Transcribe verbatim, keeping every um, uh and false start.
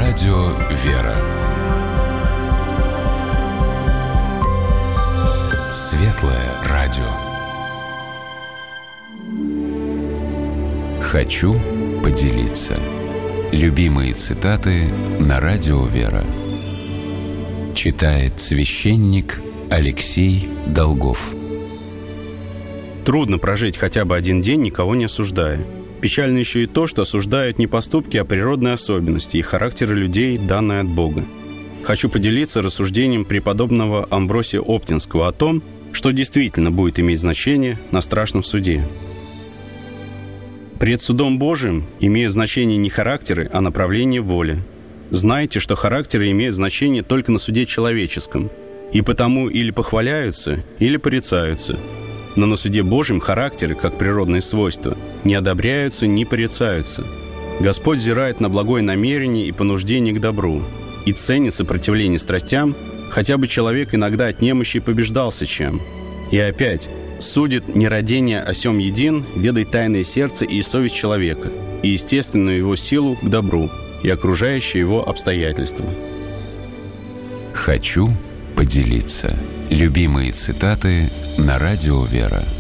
Радио «Вера». Светлое радио. Хочу поделиться. Любимые цитаты на Радио «Вера». Читает священник Алексей Долгов. Трудно прожить хотя бы один день, никого не осуждая. Печально еще и то, что осуждают не поступки, а природные особенности и характеры людей, данные от Бога. Хочу поделиться рассуждением преподобного Амвросия Оптинского о том, что действительно будет иметь значение на страшном суде. Пред судом Божиим имеют значение не характеры, а направление воли. Знайте, что характеры имеют значение только на суде человеческом, и потому или похваляются, или порицаются. Но на суде Божьем характеры, как природные свойства, не одобряются, не порицаются. Господь взирает на благое намерение и понуждение к добру, и ценит сопротивление страстям, хотя бы человек иногда от немощи побеждался чем. И опять, судит не родение о сем един, ведает тайное сердце и совесть человека, и естественную его силу к добру, и окружающие его обстоятельства. Хочу поделиться. Любимые цитаты на Радио «Вера».